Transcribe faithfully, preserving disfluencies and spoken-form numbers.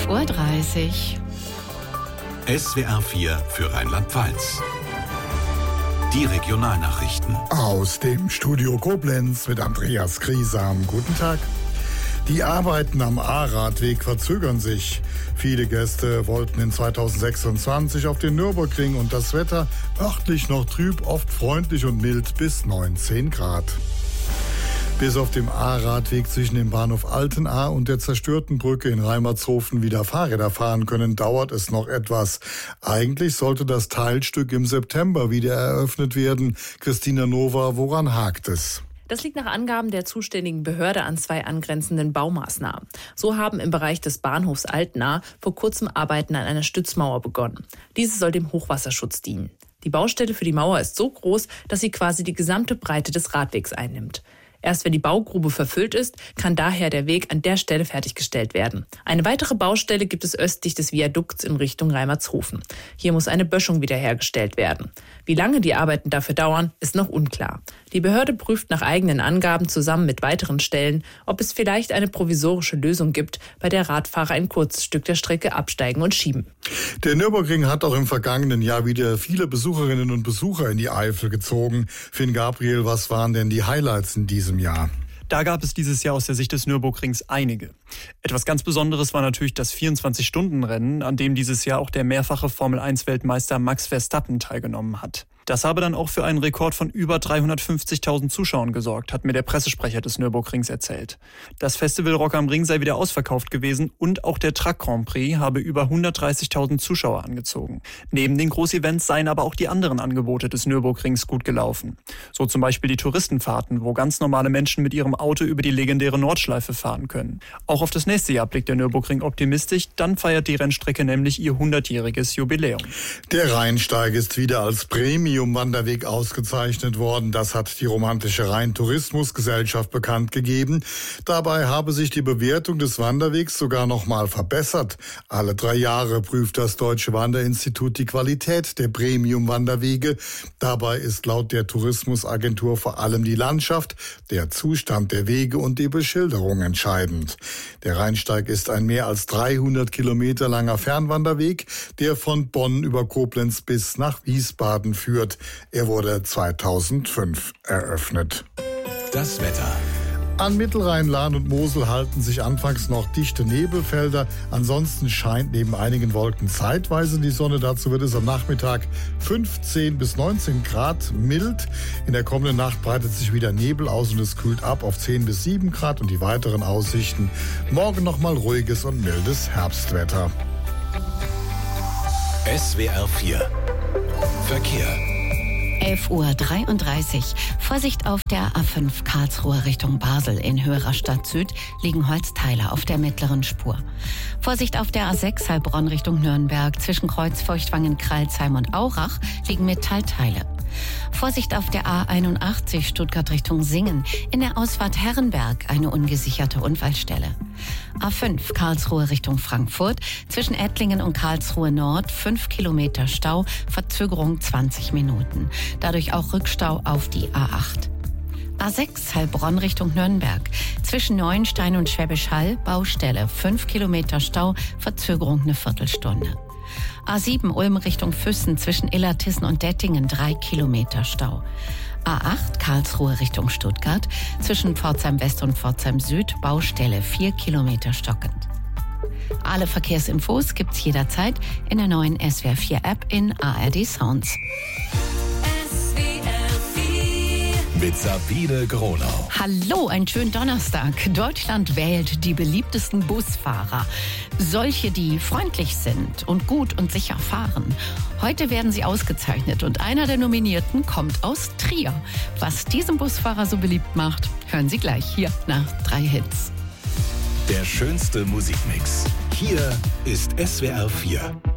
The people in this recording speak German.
Uhr dreißig. S W R vier für Rheinland-Pfalz. Die Regionalnachrichten. Aus dem Studio Koblenz mit Andreas Griesam. Guten Tag. Die Arbeiten am A-Radweg verzögern sich. Viele Gäste wollten in zweitausendsechsundzwanzig auf den Nürburgring und das Wetter örtlich noch trüb, oft freundlich und mild bis neunzehn Grad. Bis auf dem A-Radweg zwischen dem Bahnhof Altenahr und der zerstörten Brücke in Reimertshofen wieder Fahrräder fahren können, dauert es noch etwas. Eigentlich sollte das Teilstück im September wieder eröffnet werden. Christina Nova, woran hakt es? Das liegt nach Angaben der zuständigen Behörde an zwei angrenzenden Baumaßnahmen. So haben im Bereich des Bahnhofs Altenahr vor kurzem Arbeiten an einer Stützmauer begonnen. Diese soll dem Hochwasserschutz dienen. Die Baustelle für die Mauer ist so groß, dass sie quasi die gesamte Breite des Radwegs einnimmt. Erst wenn die Baugrube verfüllt ist, kann daher der Weg an der Stelle fertiggestellt werden. Eine weitere Baustelle gibt es östlich des Viadukts in Richtung Reimertshofen. Hier muss eine Böschung wiederhergestellt werden. Wie lange die Arbeiten dafür dauern, ist noch unklar. Die Behörde prüft nach eigenen Angaben zusammen mit weiteren Stellen, ob es vielleicht eine provisorische Lösung gibt, bei der Radfahrer ein kurzes Stück der Strecke absteigen und schieben. Der Nürburgring hat auch im vergangenen Jahr wieder viele Besucherinnen und Besucher in die Eifel gezogen. Finn Gabriel, was waren denn die Highlights in diesem Jahr? Da gab es dieses Jahr aus der Sicht des Nürburgrings einige. Etwas ganz Besonderes war natürlich das vierundzwanzig-Stunden-Rennen, an dem dieses Jahr auch der mehrfache Formel eins Weltmeister Max Verstappen teilgenommen hat. Das habe dann auch für einen Rekord von über dreihundertfünfzigtausend Zuschauern gesorgt, hat mir der Pressesprecher des Nürburgrings erzählt. Das Festival Rock am Ring sei wieder ausverkauft gewesen und auch der Truck Grand Prix habe über hundertdreißigtausend Zuschauer angezogen. Neben den Großevents seien aber auch die anderen Angebote des Nürburgrings gut gelaufen. So zum Beispiel die Touristenfahrten, wo ganz normale Menschen mit ihrem Auto über die legendäre Nordschleife fahren können. Auch auf das nächste Jahr blickt der Nürburgring optimistisch, dann feiert die Rennstrecke nämlich ihr hundertjähriges Jubiläum. Der Rheinsteig ist wieder als Premium-Wanderweg ausgezeichnet worden. Das hat die romantische Rhein-Tourismus-Gesellschaft bekannt gegeben. Dabei habe sich die Bewertung des Wanderwegs sogar noch mal verbessert. Alle drei Jahre prüft das Deutsche Wanderinstitut die Qualität der Premium-Wanderwege. Dabei ist laut der Tourismusagentur vor allem die Landschaft, der Zustand der Wege und die Beschilderung entscheidend. Der Rheinsteig ist ein mehr als dreihundert Kilometer langer Fernwanderweg, der von Bonn über Koblenz bis nach Wiesbaden führt. Er wurde zweitausendfünf eröffnet. Das Wetter. An Mittelrhein, Lahn und Mosel halten sich anfangs noch dichte Nebelfelder. Ansonsten scheint neben einigen Wolken zeitweise die Sonne. Dazu wird es am Nachmittag fünfzehn bis neunzehn Grad mild. In der kommenden Nacht breitet sich wieder Nebel aus und es kühlt ab auf zehn bis sieben Grad. Und die weiteren Aussichten: morgen nochmal ruhiges und mildes Herbstwetter. S W R vier Verkehr. elf Uhr dreiunddreißig. Vorsicht auf der A fünf Karlsruhe Richtung Basel. In Höherer Stadt Süd liegen Holzteile auf der mittleren Spur. Vorsicht auf der A sechs Heilbronn Richtung Nürnberg. Zwischen Kreuzfeuchtwangen, Kralsheim und Aurach liegen Metallteile. Vorsicht auf der A einundachtzig Stuttgart Richtung Singen. In der Ausfahrt Herrenberg eine ungesicherte Unfallstelle. A fünf Karlsruhe Richtung Frankfurt. Zwischen Ettlingen und Karlsruhe Nord fünf Kilometer Stau, Verzögerung zwanzig Minuten. Dadurch auch Rückstau auf die A acht. A sechs Heilbronn Richtung Nürnberg. Zwischen Neuenstein und Schwäbisch Hall Baustelle, fünf Kilometer Stau, Verzögerung eine Viertelstunde. A sieben Ulm Richtung Füssen zwischen Illertissen und Dettingen drei Kilometer Stau. A acht Karlsruhe Richtung Stuttgart zwischen Pforzheim West und Pforzheim Süd Baustelle vier Kilometer stockend. Alle Verkehrsinfos gibt's jederzeit in der neuen S W R vier App in A R D Sounds. Mit Sabine Gronau. Hallo, einen schönen Donnerstag. Deutschland wählt die beliebtesten Busfahrer. Solche, die freundlich sind und gut und sicher fahren. Heute werden sie ausgezeichnet und einer der Nominierten kommt aus Trier. Was diesen Busfahrer so beliebt macht, hören Sie gleich hier nach drei Hits. Der schönste Musikmix. Hier ist S W R vier.